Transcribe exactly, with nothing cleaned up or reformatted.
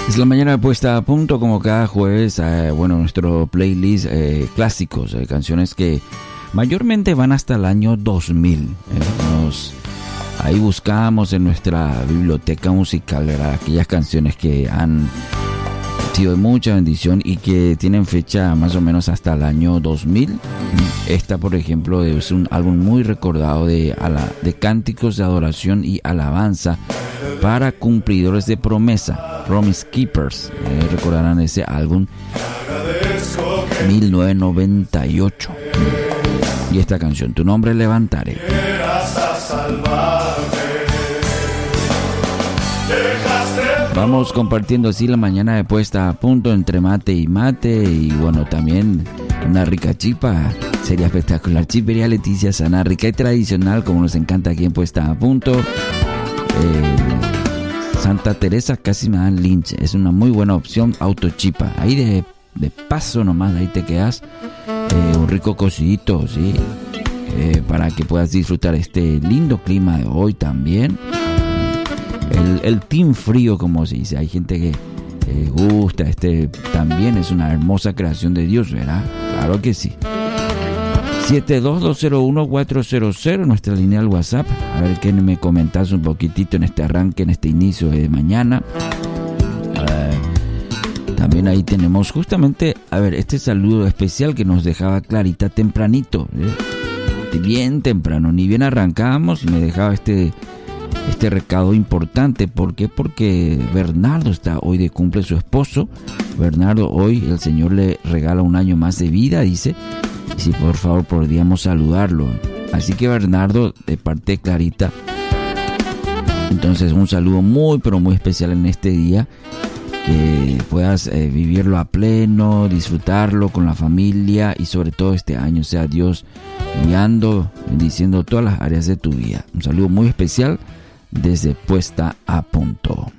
Es la mañana puesta a punto como cada jueves, eh, bueno, nuestro playlist eh, clásicos, eh, canciones que mayormente van hasta el año dos mil. Eh, nos, ahí buscamos en nuestra biblioteca musical, ¿verdad? Aquellas canciones que han sido de mucha bendición y que tienen fecha más o menos hasta el año dos mil. Esta, por ejemplo, es un álbum muy recordado de, de cánticos de adoración y alabanza para cumplidores de promesa. Promise Keepers, eh, recordarán ese álbum mil novecientos noventa y ocho. Y esta canción, Tu nombre levantaré. Vamos compartiendo así la mañana de puesta a punto entre mate y mate. Y bueno, también una rica chipa. Sería espectacular. Chipería Leticia Sana, rica y tradicional, como nos encanta aquí en Puesta a Punto. Eh, Santa Teresa casi me dan lynch. Es una muy buena opción, autochipa. Ahí de, de paso nomás, ahí te quedas. Eh, un rico cocidito, ¿sí? Eh, para que puedas disfrutar este lindo clima de hoy también. El, el team frío, como se dice. Hay gente que eh, gusta. Este también es una hermosa creación de Dios, ¿verdad? Claro que sí. siete dos dos cero uno cuatro cero cero, nuestra línea al WhatsApp. A ver qué me comentás un poquitito en este arranque, en este inicio de mañana. Uh, también ahí tenemos justamente, a ver, este saludo especial que nos dejaba Clarita tempranito, ¿eh? Bien temprano, ni bien arrancábamos, me dejaba este, este recado importante. ¿Por qué? Porque Bernardo está hoy de cumple su esposo. Bernardo, hoy el Señor le regala un año más de vida, dice. Si por favor podríamos saludarlo. Así que Bernardo, de parte de Clarita, entonces un saludo muy pero muy especial en este día. Que puedas eh, vivirlo a pleno, disfrutarlo con la familia y sobre todo este año sea Dios guiando, bendiciendo todas las áreas de tu vida. Un saludo muy especial desde Puesta a Punto.